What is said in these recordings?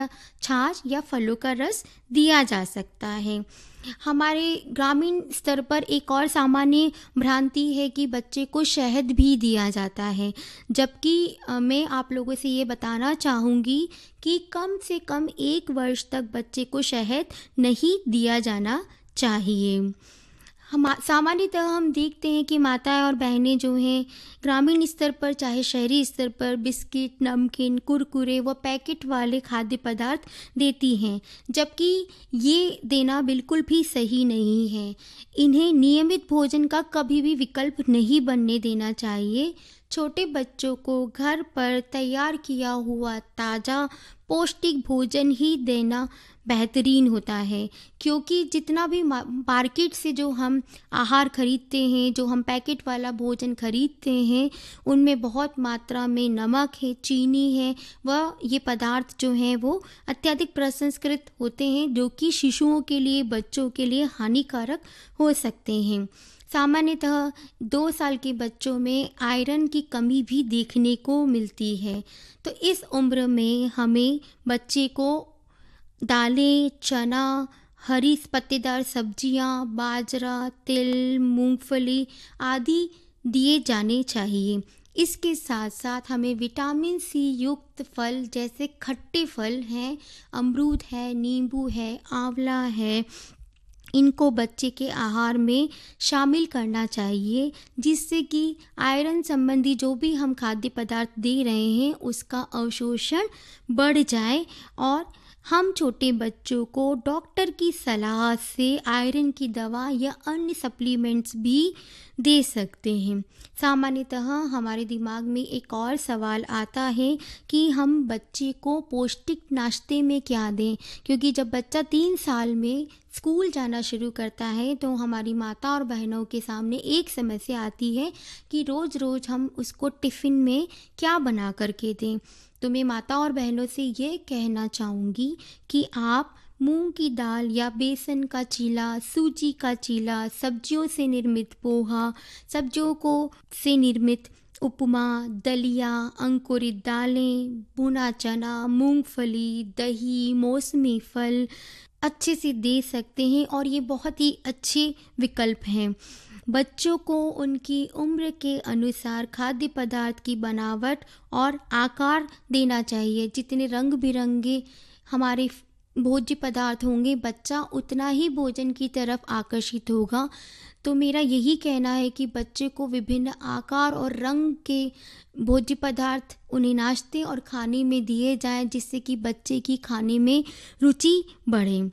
छाछ या फलों का रस दिया जा सकता है। हमारे ग्रामीण स्तर पर एक और सामान्य भ्रांति है कि बच्चे को शहद भी दिया जाता है, जबकि मैं आप लोगों से ये बताना चाहूँगी कि कम से कम 1 वर्ष तक बच्चे को शहद नहीं दिया जाना चाहिए। सामान्यतः हम देखते हैं कि माताएं और बहनें जो हैं ग्रामीण स्तर पर चाहे शहरी स्तर पर बिस्किट, नमकीन, कुरकुरे व पैकेट वाले खाद्य पदार्थ देती हैं, जबकि ये देना बिल्कुल भी सही नहीं है। इन्हें नियमित भोजन का कभी भी विकल्प नहीं बनने देना चाहिए। छोटे बच्चों को घर पर तैयार किया हुआ ताज़ा पौष्टिक भोजन ही देना बेहतरीन होता है, क्योंकि जितना भी मार्केट से जो हम आहार खरीदते हैं, जो हम पैकेट वाला भोजन खरीदते हैं, उनमें बहुत मात्रा में नमक है, चीनी है व ये पदार्थ जो हैं वो अत्यधिक प्रसंस्कृत होते हैं, जो कि शिशुओं के लिए, बच्चों के लिए हानिकारक हो सकते हैं। सामान्यतः 2 साल के बच्चों में आयरन की कमी भी देखने को मिलती है। तो इस उम्र में हमें बच्चे को दालें, चना, हरी पत्तेदार सब्जियां, बाजरा, तिल, मूंगफली आदि दिए जाने चाहिए। इसके साथ साथ हमें विटामिन सी युक्त फल जैसे खट्टे फल हैं, अमरूद है, नींबू है, आंवला है, इनको बच्चे के आहार में शामिल करना चाहिए, जिससे कि आयरन संबंधी जो भी हम खाद्य पदार्थ दे रहे हैं उसका अवशोषण बढ़ जाए और हम छोटे बच्चों को डॉक्टर की सलाह से आयरन की दवा या अन्य सप्लीमेंट्स भी दे सकते हैं। सामान्यतः हमारे दिमाग में एक और सवाल आता है कि हम बच्चे को पौष्टिक नाश्ते में क्या दें, क्योंकि जब बच्चा 3 साल में स्कूल जाना शुरू करता है तो हमारी माता और बहनों के सामने एक समस्या आती है कि रोज़ रोज़ हम उसको टिफ़िन में क्या बना करके दें। तो मैं माता और बहनों से ये कहना चाहूँगी कि आप मूंग की दाल या बेसन का चीला, सूजी का चीला, सब्जियों से निर्मित पोहा, सब्जियों को से निर्मित उपमा, दलिया, अंकुरित दालें, भुना चना, मूंगफली, दही, मौसमी फल अच्छे से दे सकते हैं और ये बहुत ही अच्छे विकल्प हैं। बच्चों को उनकी उम्र के अनुसार खाद्य पदार्थ की बनावट और आकार देना चाहिए। जितने रंग बिरंगे हमारे भोज्य पदार्थ होंगे, बच्चा उतना ही भोजन की तरफ आकर्षित होगा। तो मेरा यही कहना है कि बच्चे को विभिन्न आकार और रंग के भोज्य पदार्थ उन्हें नाश्ते और खाने में दिए जाएं, जिससे कि बच्चे की खाने में रुचि बढ़े।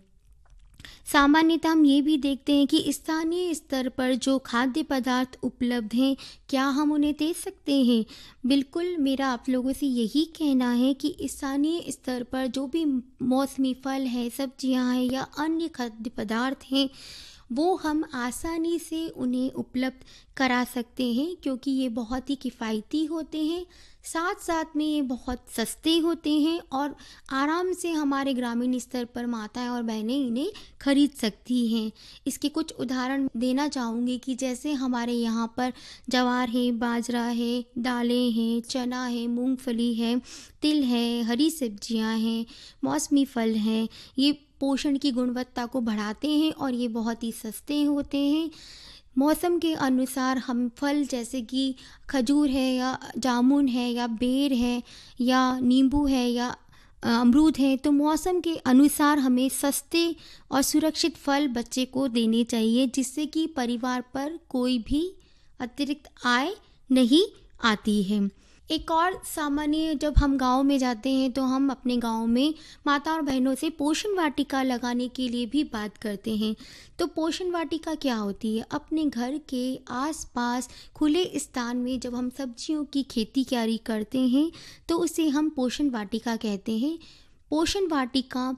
सामान्यतः हम ये भी देखते हैं कि स्थानीय स्तर पर जो खाद्य पदार्थ उपलब्ध हैं, क्या हम उन्हें दे सकते हैं? बिल्कुल, मेरा आप लोगों से यही कहना है कि स्थानीय स्तर पर जो भी मौसमी फल है, सब्जियां हैं या अन्य खाद्य पदार्थ हैं, वो हम आसानी से उन्हें उपलब्ध करा सकते हैं, क्योंकि ये बहुत ही किफ़ायती होते हैं, साथ साथ में ये बहुत सस्ते होते हैं और आराम से हमारे ग्रामीण स्तर पर माताएं और बहनें इन्हें खरीद सकती हैं। इसके कुछ उदाहरण देना चाहूँगी कि जैसे हमारे यहाँ पर ज्वार है, बाजरा है, दालें हैं, चना है, मूंगफली है, तिल है, हरी सब्जियाँ हैं, मौसमी फल हैं। ये पोषण की गुणवत्ता को बढ़ाते हैं और ये बहुत ही सस्ते होते हैं। मौसम के अनुसार हम फल जैसे कि खजूर है या जामुन है या बेर है या नींबू है या अमरूद है, तो मौसम के अनुसार हमें सस्ते और सुरक्षित फल बच्चे को देने चाहिए, जिससे कि परिवार पर कोई भी अतिरिक्त आय नहीं आती है। एक और सामान्य, जब हम गांव में जाते हैं तो हम अपने गांव में माता और बहनों से पोषण वाटिका लगाने के लिए भी बात करते हैं। तो पोषण वाटिका क्या होती है? अपने घर के आसपास खुले स्थान में जब हम सब्जियों की खेती क्यारी करते हैं तो उसे हम पोषण वाटिका कहते हैं। पोषण वाटिका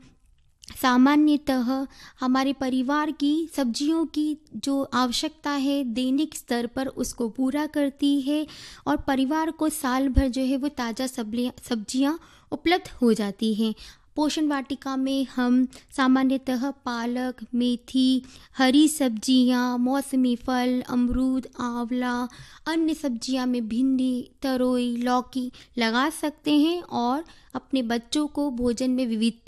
सामान्यतः हमारे परिवार की सब्जियों की जो आवश्यकता है दैनिक स्तर पर उसको पूरा करती है और परिवार को साल भर जो है वो ताज़ा सब्जियां उपलब्ध हो जाती हैं। पोषण वाटिका में हम सामान्यतः पालक, मेथी, हरी सब्जियां, मौसमी फल, अमरूद, आंवला, अन्य सब्जियां में भिंडी, तरोई, लौकी लगा सकते हैं और अपने बच्चों को भोजन में विविधता